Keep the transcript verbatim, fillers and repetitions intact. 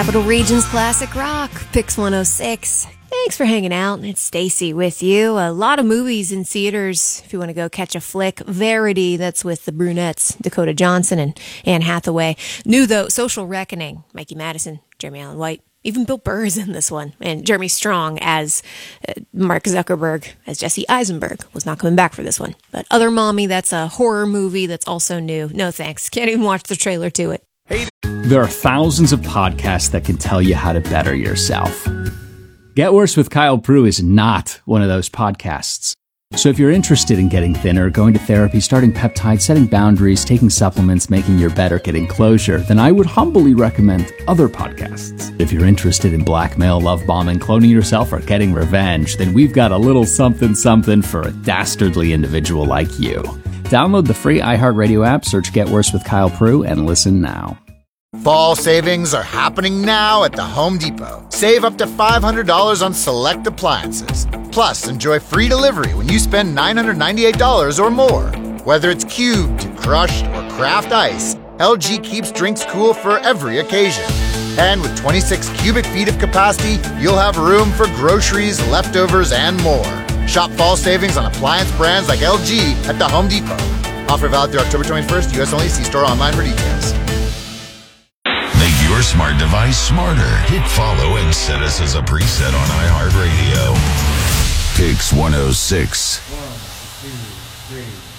Capital Regions Classic Rock, Pix one oh six. Thanks for hanging out. It's Stacy with you. A lot of movies in theaters if you want to go catch a flick. Verity, that's with the brunettes, Dakota Johnson and Anne Hathaway. New, though, Social Reckoning, Mikey Madison, Jeremy Allen White. Even Bill Burr is in this one. And Jeremy Strong as uh, Mark Zuckerberg, as Jesse Eisenberg, was not coming back for this one. But Other Mommy, that's a horror movie that's also new. No thanks. Can't even watch the trailer to it. Hey. There are thousands of podcasts that can tell you how to better yourself. Get Worse with Kyle Prue is not one of those podcasts. So if you're interested in getting thinner, going to therapy, starting peptides, setting boundaries, taking supplements, making your better, getting closure, then I would humbly recommend other podcasts. If you're interested in blackmail, love bombing, cloning yourself, or getting revenge, then we've got a little something something for a dastardly individual like you. Download the free iHeartRadio app, search Get Worse with Kyle Prue, and listen now. Fall savings are happening now at the Home Depot. Save up to five hundred dollars on select appliances. Plus, enjoy free delivery when you spend nine hundred ninety-eight dollars or more. Whether it's cubed, crushed, or craft ice, L G keeps drinks cool for every occasion. And with twenty-six cubic feet of capacity, you'll have room for groceries, leftovers, and more. Shop fall savings on appliance brands like L G at the Home Depot. Offer valid through October twenty-first. U S only. See store online for details. Make your smart device smarter. Hit follow and set us as a preset on iHeartRadio. Pix one oh six. One, two, three.